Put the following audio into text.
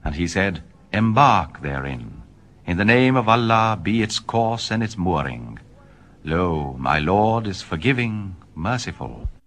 And he said, Embark therein. In the name of Allah be its course and its mooring. Lo, my Lord is forgiving, merciful.